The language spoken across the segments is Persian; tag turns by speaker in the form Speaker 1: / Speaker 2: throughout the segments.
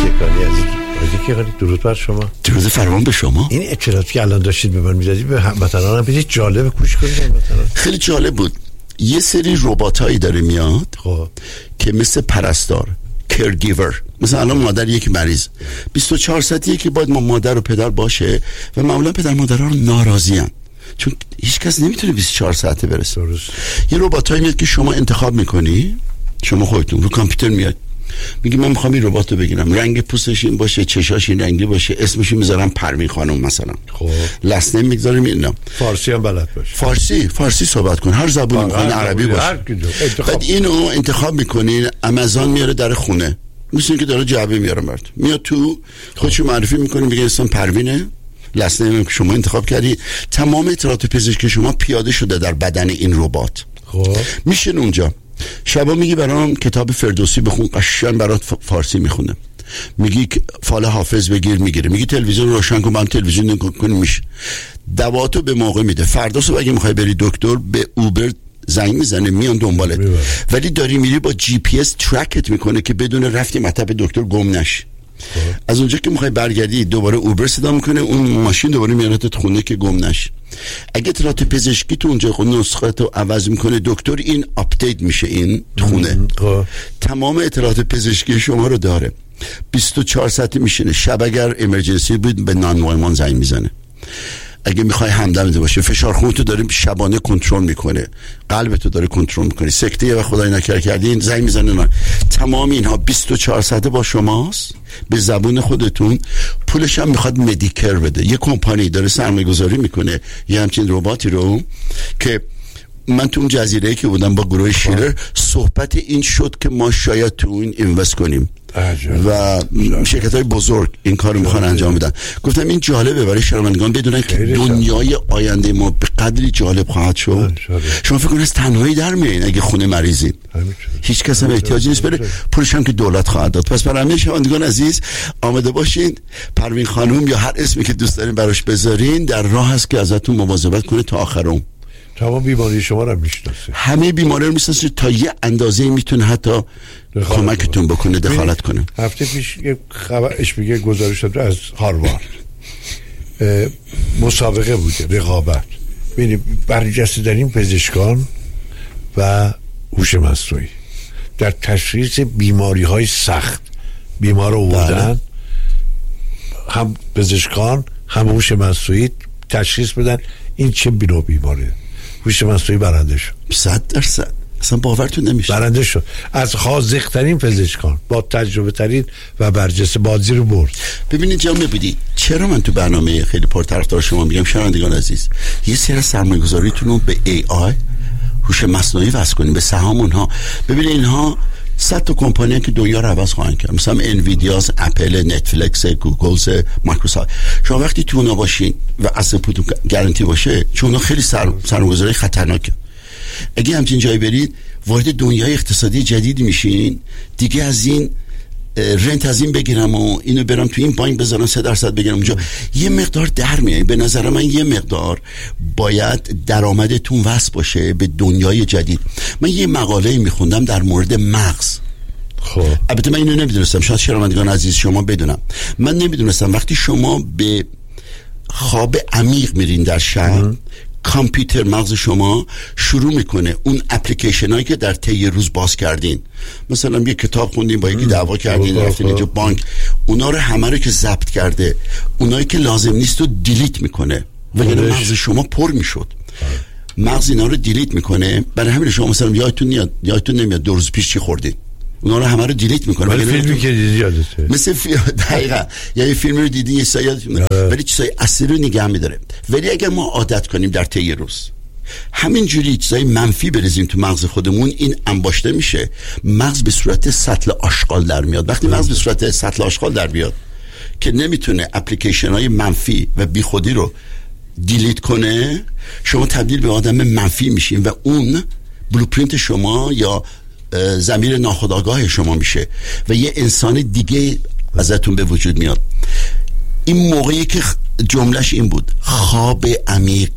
Speaker 1: یکانی عزیزی که درود بر شما.
Speaker 2: درود فراوان به شما.
Speaker 1: این اطلاعاتی که الان داشتید به من میدادید به هموطنان هم بگید، جالب گوش کنید هموطنان.
Speaker 2: خیلی جالب بود. یه سری رباتایی داره میاد
Speaker 1: خب
Speaker 2: که مثل پرستار، کیرگیور، مثلا الان مادر یک مریض 24 ساعته که باید مادر و پدر باشه و معمولا پدر مادرها رو ناراضیان چون هیچ کس نمیتونه 24 ساعته برسه. یه رباتایی میاد که شما انتخاب میکنی، شما خودتون رو کامپیوتر میاد میگی من میخوام این ربات رو بگیرم، رنگ پوستش این باشه، چشاش این رنگی باشه، اسمش میذارم پروین خانم مثلا.
Speaker 1: خب
Speaker 2: لسنه میذارم اینا.
Speaker 1: فارسی هم بلد باشه.
Speaker 2: فارسی صحبت کن، هر زبانی میخوان، عربی باشه. بعد اینو انتخاب میکنین، آمازون میاره در خونه، مثل که داره جعبه میاره برات، میاد تو خودشو معرفی میکنه، میگه اسم پروینه، لسنه که شما انتخاب کردی، تمام اطلاعات پزشکی شما پیاده شده در بدن این ربات.
Speaker 1: خب
Speaker 2: میشه اونجا شبا میگی برام کتاب فردوسی بخون، قشنگ برات فارسی میخونه، میگی فال حافظ بگیر میگیره، میگی تلویزیون روشن کن، من تلویزیون نگاه کنیم، میشه دواتو به موقع میده. فردا صبح اگه میخوای بری دکتر به اوبر زنگ میزنه میان دنبالت، ولی داری میری با جی پی اس ترکت میکنه که بدون رفتی مطب دکتر گم نشی. از اونجا که میخوای برگردی دوباره اوبر صدا میکنه، اون ماشین دوباره میارتت خونه که گم نشی. اگه اطلاعات پزشکی تو اونجا نسخه تو عوض میکنه دکتر، این آپدیت میشه این خونه، تمام اطلاعات پزشکی شما رو داره. 24 ساعته میشینه، شب اگر امرجنسی بود به 911 زنگ میزنه. اگه میخوای همدم باشه، فشار خونتو داره شبانه کنترل میکنه، قلبتو داره کنترل میکنه، سکته و خدای نکرده کردین زنگ میزنه. تمام اینها 24 ساعته با شماست به زبون خودتون. پولش هم میخواد مدیکر بده. یه کمپانی داره سرمایه گذاری میکنه یه همچین رباتی رو که من تو اون جزیره‌ای که بودم با گروه شیلر صحبت این شد که ما شاید تو این اینوست کنیم و شرکت‌های بزرگ این کارو میخوان انجام بدن. گفتم این جالبه برای شنوندگان بدونن که دنیای آینده ما به قدری جالب خواهد شد. شما فکر کنید از تنهایی در میایین اگه خونه مریضین، هیچ کس هم احتیاجی نیست بره، پولش هم که دولت خواهد داد. پس برای همه شنوندگان عزیز آماده باشین، پروین خانم یا هر اسمی که دوست دارین براش بذارین در راه است که ازتون مواظبت کنه تا آخر عمر.
Speaker 1: تمام بیماری شما رو میشناسه،
Speaker 2: همه بیماری رو میشناسه، تا یه اندازه میتونه حتی کمکتون بکنه، دخالت کنه.
Speaker 1: هفته پیش یه خبرش میگه گزارش داده از هاروارد، مسابقه بوده، رقابت ببینید برجسته‌ترین پزشکان و هوش مصنوعی در تشخیص بیماری‌های سخت بیمار رو آوردن، هم پزشکان هم هوش مصنوعی تشخیص بدن این چه نوع بیماریه. هوش مصنوعی برنده شد 100%.
Speaker 2: اصلا باورتون نمیشه،
Speaker 1: برنده شد از حاذق‌ترین پزشکان با تجربه ترین و برجسته، بازی رو برد.
Speaker 2: ببینید جامعه بودید چرا من تو برنامه خیلی پرطرفدار شما میگم شنوندگان عزیز یه سری سرمایه‌گذاریتون رو به ای آی هوش مصنوعی وصل کنید، به سهام اونها. ببینید اینها 100 تا کمپانی که دنیا رو عوض خواهند کرد، مثلا انویدیاس، اپل، نتفلیکس، گوگل، مایکروسافت. شما وقتی تو اونا باشین و اصل پولتون گارانتی باشه، چون اونا خیلی سرمایه‌گذاری خطرناکه. اگه همچین جایی برید وارد دنیای اقتصادی جدید میشین، دیگه از این رنت از این بگیرم و اینو برم تو این بانک بذارم 3% بگیرم اونجا، یه مقدار در میاد. به نظر من یه مقدار باید درآمدتون وصل باشه به دنیای جدید. من یه مقاله میخوندم در مورد مغز.
Speaker 1: خب
Speaker 2: البته من اینو نمیدونستم، شاید شنوندگان عزیز شما بدونم، من نمیدونستم وقتی شما به خواب عمیق میرین در شب، کامپیوتر مغز شما شروع میکنه اون اپلیکیشن هایی که در طی روز باز کردین، مثلا یه کتاب خوندین، با یکی دعوا کردین، رفتین اینجا بانک، اونا رو همه رو که ضبط کرده، اونایی که لازم نیست رو دیلیت میکنه، وگرنه مغز شما پر میشد. مغز اینا رو دیلیت میکنه. برای همین شما مثلا یادتون نمیاد 2 روز پیش چی خوردین، اونا رو همه رو دیلیت میکنه.
Speaker 1: ولی فیلمی که دیدی یادته،
Speaker 2: مثل دقیقاً یا یه فیلمی رو دیدی یه سایه، ولی چیزای اصلی رو نگه می‌داره. ولی اگر ما عادت کنیم در طی روز همینجوری چیزای منفی بریزیم تو مغز خودمون، این انباشته میشه، مغز به صورت سطل آشغال در میاد. وقتی مغز به صورت سطل آشغال در بیاد که نمیتونه اپلیکیشن‌های منفی و بیخودی رو دیلیت کنه، شما تبدیل به آدم منفی میشین و اون بلوپرینت شما یا ضمیر ناخودآگاه شما میشه و یه انسان دیگه ازتون به وجود میاد. این موقعی که جملهش این بود، خواب عمیق.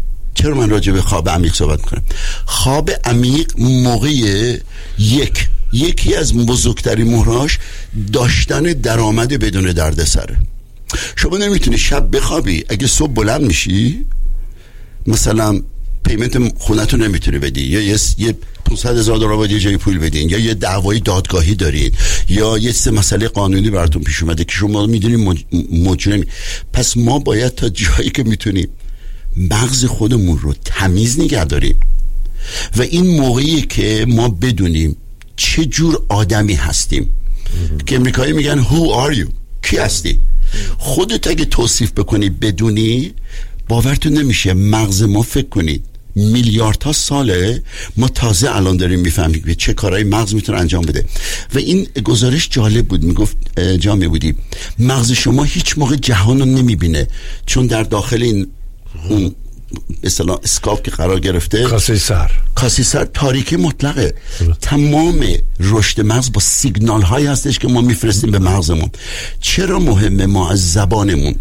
Speaker 2: چرا من راجع به خواب عمیق صحبت میکنم؟ خواب عمیق موقع یکی از بزرگترین مهرهاش داشتن درآمد بدون دردسره. شما نمیتونی شب بخوابی، اگه صبح بلند میشی مثلا پیمنت خونتو نمیتونی بدی، یا یه 500,000 دلار باید یه جایی پول بدین، یا یه دعوای دادگاهی دارین، یا یه سه مسئله قانونی براتون پیش اومده که شما میدونین مجرمی. پس ما باید تا جایی که میتونیم مغز خودمون رو تمیز نگه داریم و این موقعی که ما بدونیم چه جور آدمی هستیم که امریکایی میگن who are you، کی هستی. خودت اگه توصیف بکنی بدونی، باورتون نمیشه مغز ما، فکر کنید میلیاردها ساله ما تازه الان داریم میفهمیم که چه کارهای مغز میتونه انجام بده. و این گزارش جالب بود، میگفت جامعه بودی مغز شما هیچ موقع جهان رو نمیبینه، چون در داخل این اون مثلا اسکاف که قرار گرفته، کاسه سر تاریکی مطلقه. تمام رشد مغز با سیگنال هایی هستش که ما میفرستیم به مغزمون. چرا مهمه ما از زبانمون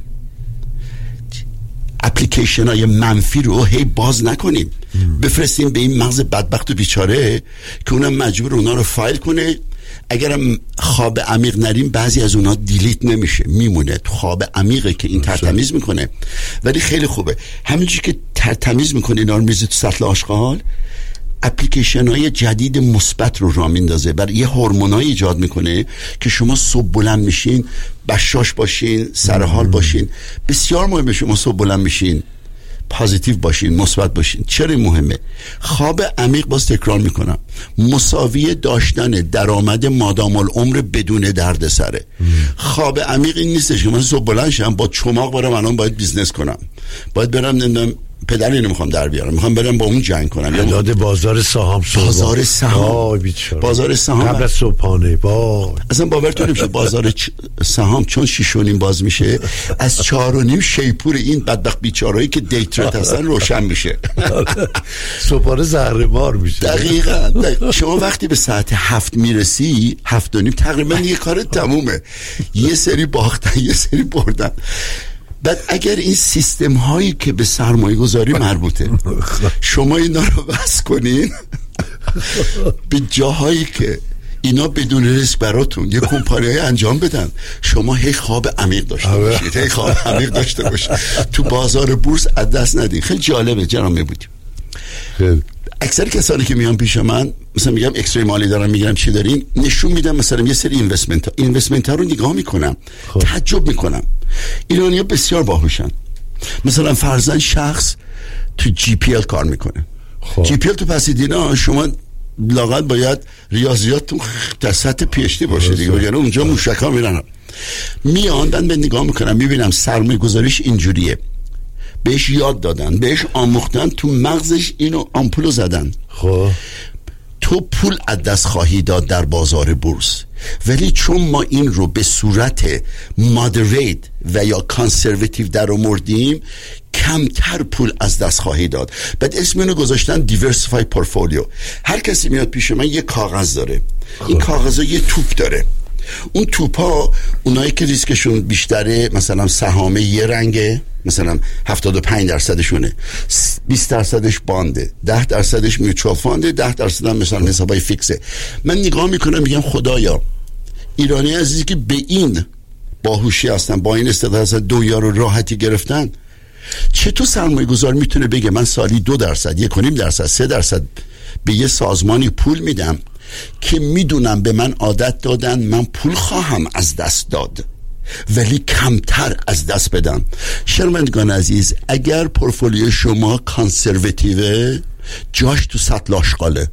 Speaker 2: اپلیکیشن های منفی رو هی باز نکنیم، بفرستیم به این مغز بدبخت و بیچاره که اونم مجبور اونا رو فایل کنه. اگرم خواب عمیق نریم بعضی از اونا دیلیت نمیشه، میمونه تو خواب عمیقه که این ترتمیز میکنه. ولی خیلی خوبه همینجوری که ترتمیز میکنه اینا رو میزه تو سطل آشغال، اپلیکیشن های جدید مثبت رو راه میندازه، برای یه هورمونای ایجاد میکنه که شما صبح بلند میشین بشاش باشین، سرحال باشین. بسیار مهمه شما صبح بلند میشین پازیتیو باشین، مثبت باشین. چرا مهمه؟ خواب عمیق، باز تکرار میکنم، مساوی داشتن درآمد مادام العمر بدون دردسره. خواب عمیق این نیستش که من صبح بلند شم با چماق برم الان باید بیزنس کنم، باید برم نمیدونم پدری نمیخوام در بیارم، میخوام برم با اون جنگ کنم، یا بازار سهام
Speaker 1: قبل از صبحانه.
Speaker 2: اصلا باورتون نمیشه بازار سهام چون 6:30 باز میشه، از 4:30 شیپور این بدبخت بیچارهایی که دی ترید هستن روشن میشه.
Speaker 1: صبحانه زهرمار میشه.
Speaker 2: دقیقاً. شما وقتی به ساعت 7 میرسی، 7:30 تقریبا یه کار تمومه، یه سری باختن یه سری بردن. بعد اگر این سیستم هایی که به سرمایه گذاری مربوطه شما اینا رو وصل کنین به جاهایی که اینا بدون ریسک براتون یه کمپانی انجام بدن، شما هی خواب عمیق داشته باشید، هی خواب عمیق داشته باشید، تو بازار بورس از دست ندید. خیلی جالبه جناب بودیم. اکثر کسانی که میان پیش من مثلا میگم اکسری مالی دارم، میگم چی دارین، نشون میدم مثلا یه سری اینوستمنت ها رو نگاه میکنم، تعجب میکنم. ایرانی‌ها بسیار باهوشن. مثلا فرضاً شخص تو جی پی ال کار میکنه. جی پی ال تو پاسیدینا شما لااقل باید ریاضیاتتون در سطح پی اچ دی باشه دیگه، وگرنه اونجا موشک‌ها میرن. میان من به نگاه میکنم، میبینم سرمایه گذاریش اینجوریه، بهش یاد دادن، بهش آموختن، تو مغزش اینو آمپولو زدن. تو پول از دست خواهی داد در بازار بورس، ولی چون ما این رو به صورت مادریت و یا کانسرواتیو در آوردیم، کمتر پول از دست خواهی داد. بعد اسم اینو گذاشتن دیورسیفای پورتفولیو. هر کسی میاد پیش من یه کاغذ داره، این کاغذها یه توپ داره، اون توپا اونایی که ریسکشون بیشتره، مثلا سهام یه رنگه، مثلا 75%شونه، 20%ش بانده، 10%ش میوچوال فانده، 10% هم مثلا حسابای فیکسه. من نگاه میکنم میگم خدایا، ایرانی عزیزی که به این باهوشی هستن، با این استعداد هستن، دویا رو راحتی گرفتن، چطور سرمایه گذار میتونه بگه من سالی 2%، 1.5%، 3% به یه سازمانی پول میدم که میدونم به من عادت دادن من پول خواهم از دست داد ولی کمتر از دست بدم. شرمندگان عزیز، اگر پورتفولیو شما کانسرواتیوه، جاش تو سطل آشغاله.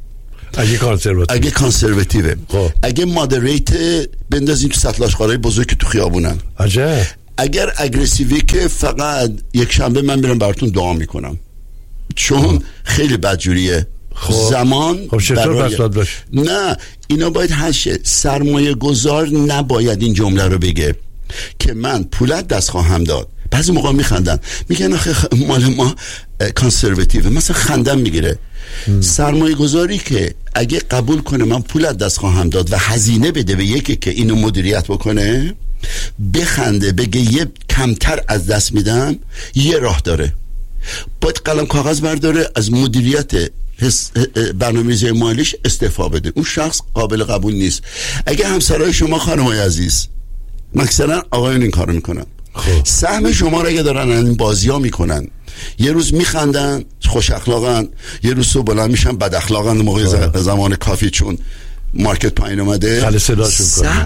Speaker 2: اگه کانسرواتیوه، اگه مادریت، بندازین تو سطل آشغالای بزرگ تو خیابونن.
Speaker 1: عجب.
Speaker 2: اگر اگریسیوی که فقط یک شنبه من میرم براتون دعا میکنم، چون خیلی بدجوریه. زمان
Speaker 1: برای...
Speaker 2: نه، اینا باید هشه. سرمایه گذار نباید این جمله رو بگه که من پولت دست خواهم داد. بعضی موقع میخندن، میگن آخه مال ما کانسرواتیوه، مثلا خندم میگیره. سرمایه گذاری که اگه قبول کنه من پولت دست خواهم داد و هزینه بده به یکی که اینو مدیریت بکنه، بخنده بگه یه کمتر از دست میدم، یه راه داره. باید قلم کاغذ برداره، از مدیریت برنامه‌ریزی مالیش استعفا بده. اون شخص قابل قبول نیست. اگه همسرای شما خانمای عزیز مثلا آقایون این کارو میکنن، سهم شما رو اگه دارن این بازی‌ها میکنن، یه روز میخندن خوش اخلاقن، یه روز صبح بلند میشن بد اخلاقن، موقع زمان کافی چون مارکت پایین اومده
Speaker 1: خاله صداشون کنن.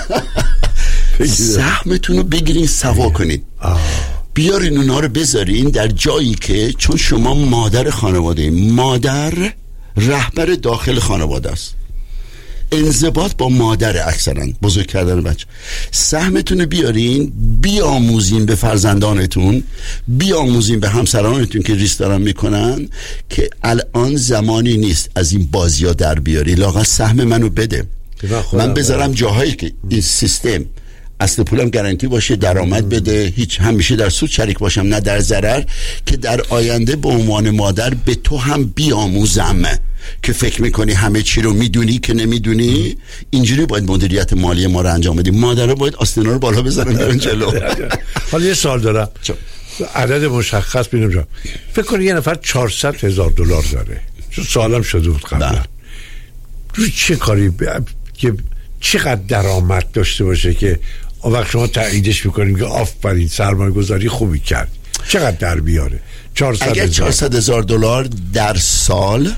Speaker 2: سهمتون رو بگیرین سوا کنین، بیارین اونا رو بذارین در جایی که، چون شما مادر خانواده این، مادر رهبر داخل خانواده است، انضباط با مادر اکثرا بزرگ کردن بچه. سهمتون رو بیارین، بیاموزین به فرزندانتون، بیاموزین به همسرانتون که ریسک دارن میکنن که الان زمانی نیست از این بازی ها در بیاری، لااقل سهم منو بده، من بذارم جاهایی که این سیستم اصل پولم گارانتی باشه، درآمد بده، هیچ همیشه در سود شریک باشم نه در ضرر، که در آینده به عنوان مادر به تو هم بیاموزم که فکر میکنی همه چی رو میدونی که نمیدونی. اینجوری باید مدیریت مالی ما رو انجام بدیم. مادرها باید آستینا رو بالا بزنن برن جلو.
Speaker 1: حالا یه سوال دارم، عدد مشخص ببینم جا. فکر کنی یه نفر $400,000 داره، چون سوالم شده بود قبلا، روی چه کاری که چقدر درآمد داشته باشه که وقت شما تاییدش میکنیم که آفرین سرمایه گذاری خوبی کرد، چقدر در بیاره؟
Speaker 2: اگر $400,000 در سال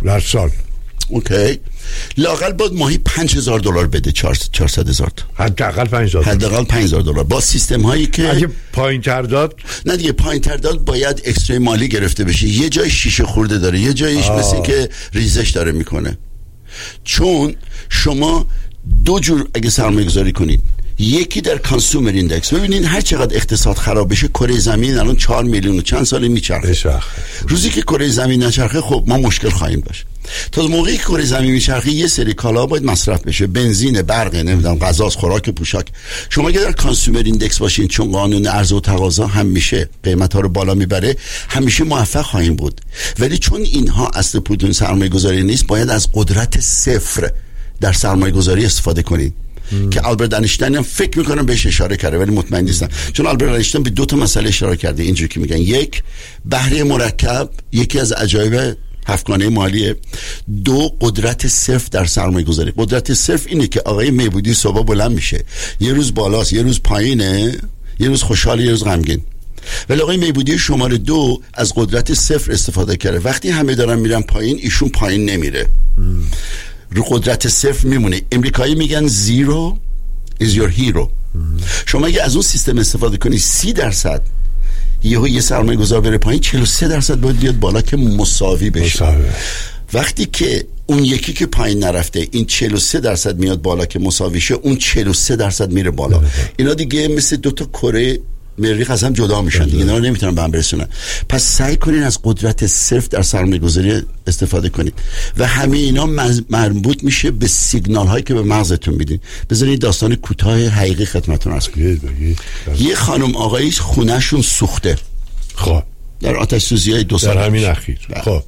Speaker 2: اوکی، لااقل باید ماهی $5,000 بده. $400,000 حداقل $5,000 با سیستم هایی که
Speaker 1: اگه پایین تر داد،
Speaker 2: نه دیگه پایین تر داد باید اکسترا مالی گرفته بشه. یه جای شیشه خورده داره، یه جایش مثل که ریزش داره میکنه. چون شما دو جور اگه سرمایه گذاری کنید، یکی در کانسومر ایندکس، ببینین هر چقدر اقتصاد خراب بشه کره زمین الان 4 میلیون و چند ساله میچرخه. روزی که کره زمین نچرخه خب ما مشکل خواهیم داشت. تا موقعی که کره زمین میچرخه یه سری کالا باید مصرف بشه، بنزین، برق، نمیدونم غذا، خوراک، پوشاک. شما اگه در کانسومر ایندکس باشین، چون قانون عرضه و تقاضا همیشه قیمت ها رو بالا میبره، همیشه موفق خواهیم بود. ولی چون اینها اصل پولتون سرمایه گذاری نیست، باید از قدرت صفر در سرمایه گذاری استفاده کنید که آلبرت اینشتین هم فکر میکنم بهش اشاره کرده ولی مطمئن نیستم، چون آلبرت اینشتین به 2 مسئله اشاره کرده اینجوری که میگن: یک، بهره مرکب یکی از عجایب هفتگانه مالیه. 2، قدرت صفر در سرمایه گذاری. قدرت صفر اینه که آقای میبودی صبح بلند میشه، یه روز بالاست، یه روز پایینه، یه روز خوشحال، یه روز غمگین. ولی آقای میبودی شماره 2 از قدرت صفر استفاده کرده. وقتی همه دارن میرن پایین، ایشون پایین نمیره، رو قدرت صفر میمونه. امریکایی میگن zero is your hero. شما اگه از اون سیستم استفاده کنی 30% یه سرمایه گذار بره پایین، 43% باید بیاد بالا که مساوی بشه. وقتی که اون یکی که پایین نرفته، این 43% میاد بالا که مساوی شه، اون 43% میره بالا. اینا دیگه مثل 2 تا کره مریخ از هم جدا میشن دیگه، اینا رو نمیتونن به هم برسونن. پس سعی کنین از قدرت صفر در سرمایه گذاری استفاده کنید و همه اینا مربوط میشه به سیگنال هایی که به مغزتون میدین. بذارید داستان کوتاه حقیقی خدمتتون عرض کنم. یه خانم آقایی خونهشون سوخته، خب در آتش سوزی های 2 سال
Speaker 1: در همین اخیر. خب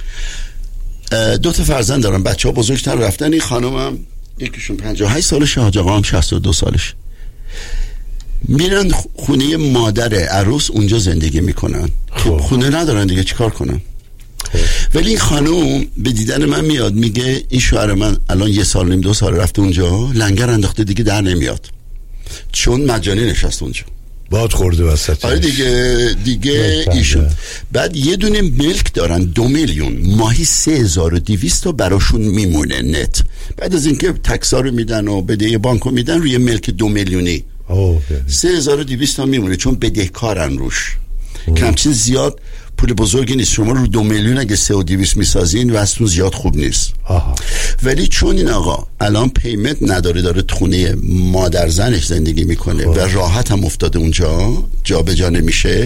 Speaker 2: 2 تا فرزند دارن، بچه‌ها بزرگتر رفتن. این خانمم یکیشون 58 سالشه، حاج آقا هم 62 سالشه. میرن خونه مادر عروس، اونجا زندگی میکنن. خب خونه ندارن دیگه، چیکار کنن؟ ولی این خانوم به دیدن من میاد، میگه این شوهر من الان 1 سال و نیم 2 سال رفته اونجا، لنگر انداخته دیگه در نمیاد، چون مجانی نشست اونجا،
Speaker 1: باد خورده وسط.
Speaker 2: آره دیگه ایشون. بعد یه دونه ملک دارن 2 میلیون، ماهی 3200 تا براشون میمونه نت. بعد از اینکه تکسا رو میدن و بدهی بانکو میدن، روی ملک 2 میلیونی 3200 تا میمونه، چون بدهکارن روش. کمچین زیاد پول بزرگی نیست. شما رو 2 میلیون اگه 3200 میسازین واسهتون زیاد خوب نیست. ولی چون این آقا الان پیمنت نداره، داره خونه مادر زنش زندگی میکنه و راحت هم افتاده اونجا، جا به جا نمیشه،